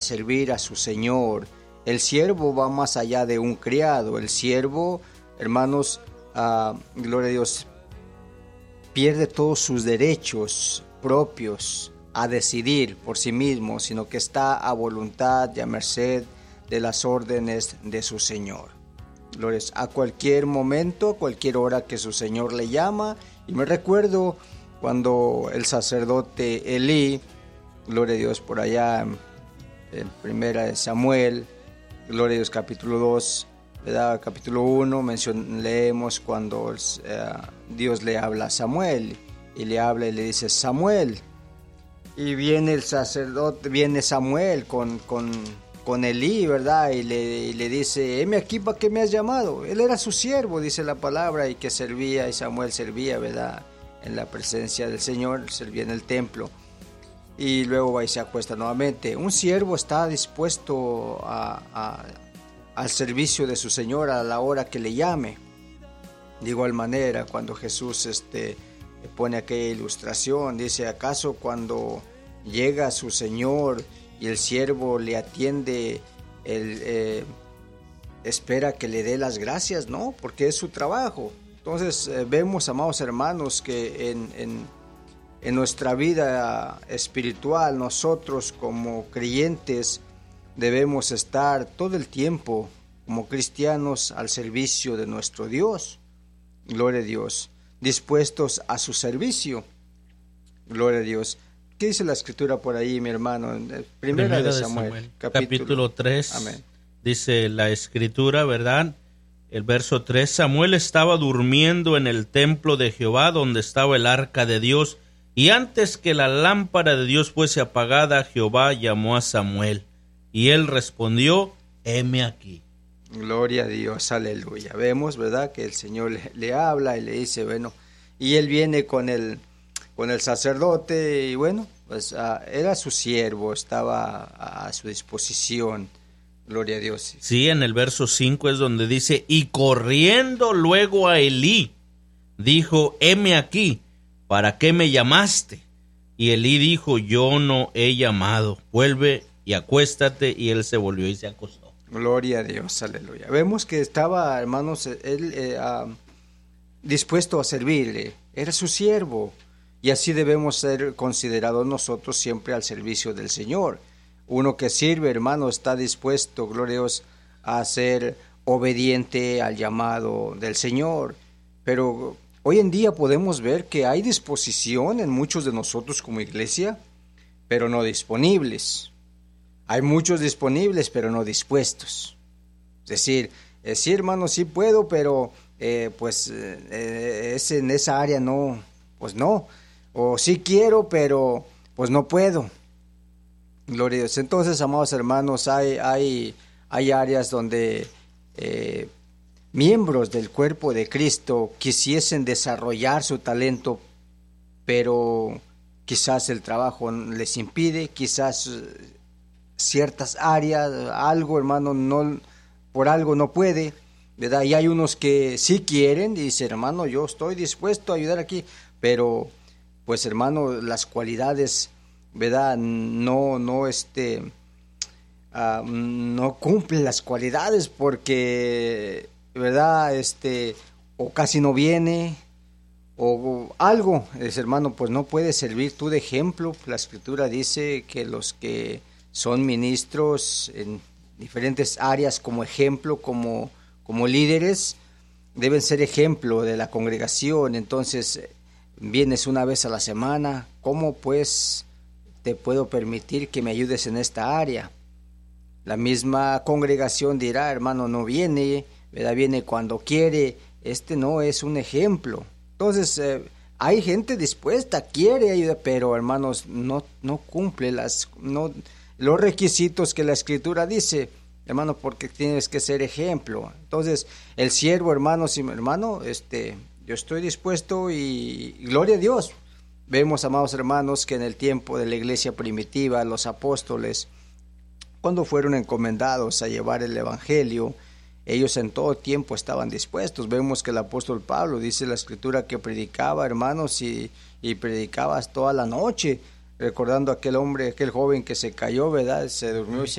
servir a su Señor. El siervo va más allá de un criado. El siervo, hermanos, gloria a Dios, pierde todos sus derechos propios a decidir por sí mismo, sino que está a voluntad y a merced de las órdenes de su Señor. Gloria a cualquier momento, a cualquier hora que su Señor le llama. Y me recuerdo cuando el sacerdote Elí, gloria a Dios, por allá en Primera de Samuel, gloria a Dios, capítulo 2, ¿verdad? Capítulo 1, leemos cuando Dios le habla a Samuel, y le habla y le dice: Samuel. Y viene el sacerdote, viene Samuel con Elí, ¿verdad? Y le dice: heme aquí, ¿para qué me has llamado? Él era su siervo, dice la palabra, y que servía, y Samuel servía, ¿verdad? En la presencia del Señor, servía en el templo. Y luego va y se acuesta nuevamente. Un siervo está dispuesto al servicio de su Señor a la hora que le llame. De igual manera, cuando Jesús pone aquella ilustración, dice: ¿acaso cuando llega su Señor y el siervo le atiende, él espera que le dé las gracias? No, porque es su trabajo. Entonces vemos, amados hermanos, que en nuestra vida espiritual, nosotros como creyentes debemos estar todo el tiempo como cristianos al servicio de nuestro Dios. Gloria a Dios. Dispuestos a su servicio. Gloria a Dios. ¿Qué dice la escritura por ahí, mi hermano? Primera de Samuel, capítulo 3. Amén. Dice la escritura, ¿verdad? El verso 3: Samuel estaba durmiendo en el templo de Jehová, donde estaba el arca de Dios, y antes que la lámpara de Dios fuese apagada, Jehová llamó a Samuel, y él respondió: heme aquí. Gloria a Dios, aleluya. Vemos, ¿verdad?, que el Señor le habla y le dice, bueno, y él viene con el sacerdote, y bueno, pues era su siervo, estaba a su disposición. Gloria a Dios. Sí, en el verso 5 es donde dice: y corriendo luego a Elí, dijo: heme aquí, ¿para qué me llamaste? Y Elí dijo: yo no he llamado, vuelve y acuéstate. Y él se volvió y se acostó. Gloria a Dios, aleluya. Vemos que estaba, hermanos, él dispuesto a servirle, era su siervo, y así debemos ser considerados nosotros siempre al servicio del Señor. Uno que sirve, hermano, está dispuesto, gloria a Dios, a ser obediente al llamado del Señor. Pero hoy en día podemos ver que hay disposición en muchos de nosotros como iglesia, pero no disponibles. Hay muchos disponibles, pero no dispuestos. Es decir, sí, hermano, sí puedo, pero es en esa área no, pues no. O sí quiero, pero pues no puedo. Gloria a Dios. Entonces, amados hermanos, hay áreas donde miembros del cuerpo de Cristo quisiesen desarrollar su talento, pero quizás el trabajo les impide, quizás ciertas áreas, algo, hermano, no, por algo no puede, ¿verdad? Y hay unos que sí quieren y dicen: hermano, yo estoy dispuesto a ayudar aquí, pero pues, hermano, las cualidades, ¿verdad?, no cumplen las cualidades porque, ¿verdad?, o casi no viene, o algo, hermano, pues no puedes servir tú de ejemplo. La escritura dice que los que son ministros en diferentes áreas como ejemplo, como líderes, deben ser ejemplo de la congregación. Entonces, vienes una vez a la semana, ¿cómo pues te puedo permitir que me ayudes en esta área? La misma congregación dirá: hermano, no viene, ¿verdad? Viene cuando quiere, no es un ejemplo. Entonces, hay gente dispuesta, quiere ayudar, pero, hermanos, no cumple los requisitos que la escritura dice, hermano, porque tienes que ser ejemplo. Entonces, el siervo, hermano, yo estoy dispuesto, y gloria a Dios. Vemos, amados hermanos, que en el tiempo de la iglesia primitiva, los apóstoles, cuando fueron encomendados a llevar el evangelio, ellos en todo tiempo estaban dispuestos. Vemos que el apóstol Pablo, dice la escritura, que predicaba, hermanos, y predicaba toda la noche, recordando aquel joven que se cayó, ¿verdad? Se durmió y